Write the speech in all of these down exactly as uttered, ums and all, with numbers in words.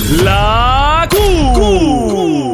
La Q. Q.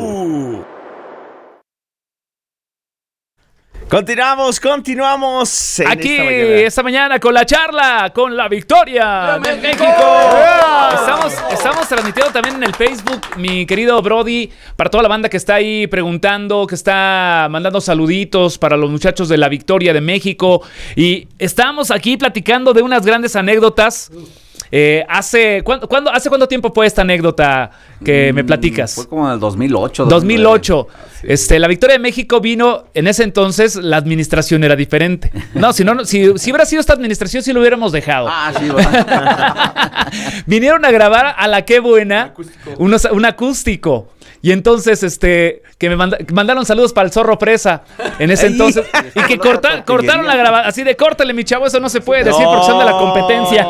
Continuamos, continuamos. Aquí esta mañana. esta mañana con la charla, con la victoria de México. Estamos, estamos transmitiendo también en el Facebook, mi querido Brody, para toda la banda que está ahí preguntando, que está mandando saluditos para los muchachos de la victoria de México. Y estamos aquí platicando de unas grandes anécdotas. Eh, hace, ¿cuándo, ¿cuándo, ¿Hace cuánto tiempo fue esta anécdota que mm, me platicas? Fue como en el dos mil ocho. dos mil ocho. Este, la victoria de México vino, en ese entonces la administración era diferente. No, si, no, si, si hubiera sido esta administración, sí lo hubiéramos dejado. Ah, sí, ¿verdad? Vinieron a grabar a la Qué Buena, acústico. Unos, un acústico. Y entonces, este, que me manda, mandaron saludos para el Zorro Presa en ese entonces. Y que corta, cortaron la grabación, así de córtale, mi chavo, eso no se puede decir no. Porque son de la competencia.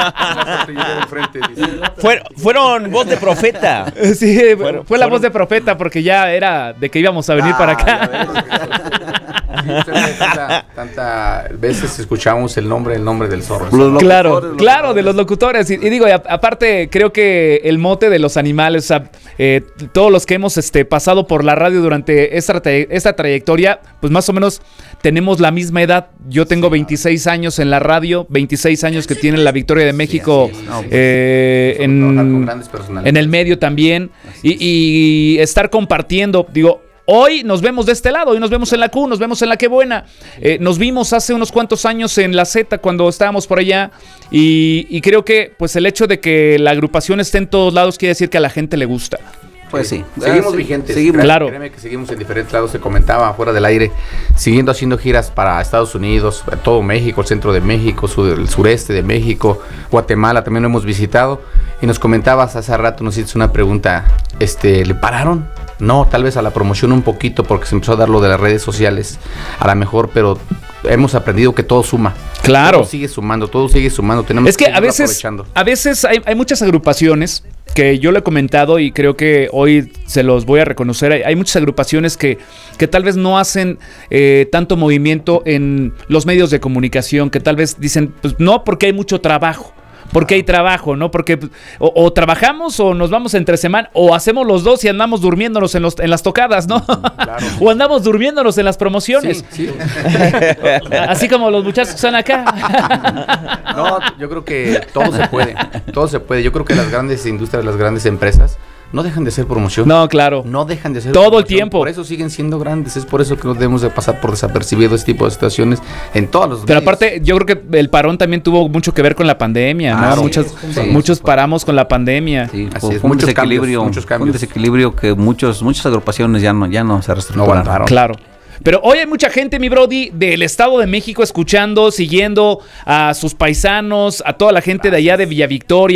Fueron, fueron voz de profeta. Sí, fueron, fue la fueron... voz de profeta porque ya era de que íbamos a venir ah, para acá. Tanta, tanta veces escuchamos el nombre, el nombre del zorro. Claro, los claro, de los locutores. Y, y digo, y a, aparte, creo que el mote de los animales, o sea, eh, todos los que hemos este, pasado por la radio durante esta, esta trayectoria, pues más o menos tenemos la misma edad. Yo tengo sí, veintiséis años en la radio, veintiséis años que tiene la Victoria de México sí, no, pues, eh, en, en el medio también. Y, y estar compartiendo, digo, hoy nos vemos de este lado, hoy nos vemos en la Q, nos vemos en la Qué Buena. Eh, nos vimos hace unos cuantos años en la Z cuando estábamos por allá y, y creo que pues el hecho de que la agrupación esté en todos lados quiere decir que a la gente le gusta. Pues sí, seguimos ah, vigentes. Seguimos. Claro. Créeme que seguimos en diferentes lados, se comentaba fuera del aire, siguiendo haciendo giras para Estados Unidos, todo México, el centro de México, sur, el sureste de México, Guatemala también lo hemos visitado. Y nos comentabas hace rato, nos hiciste una pregunta, este, ¿le pararon? No, tal vez a la promoción un poquito porque se empezó a dar lo de las redes sociales, a lo mejor, pero hemos aprendido que todo suma. Claro. Todo sigue sumando, todo sigue sumando. Tenemos es que, que a veces, a veces hay, hay muchas agrupaciones que yo lo he comentado y creo que hoy se los voy a reconocer. Hay, hay muchas agrupaciones que, que tal vez no hacen eh, tanto movimiento en los medios de comunicación, que tal vez dicen, pues no, porque hay mucho trabajo. Porque hay trabajo, ¿no? Porque o, o trabajamos o nos vamos entre semana o hacemos los dos y andamos durmiéndonos en, los, en las tocadas, ¿no? Claro. O andamos durmiéndonos en las promociones. Sí, sí. Así como los muchachos que están acá. No, yo creo que todo se puede. Todo se puede. Yo creo que las grandes industrias, las grandes empresas no dejan de ser promoción. No, claro. No dejan de ser todo promoción. El tiempo. Por eso siguen siendo grandes. Es por eso que no debemos de pasar por desapercibido este tipo de situaciones en todos los Pero medios. aparte, yo creo que el parón también tuvo mucho que ver con la pandemia, ah, ¿no? Sí, muchos sí, muchos sí, paramos con la pandemia. Sí, así fue, es, fue un desequilibrio, cambios, muchos cambios. Un desequilibrio que muchos, muchas agrupaciones ya no, ya no se reestructuraron. No, claro. Pero hoy hay mucha gente, mi Brody, del Estado de México escuchando, siguiendo a sus paisanos, a toda la gente de allá de Villa Victoria.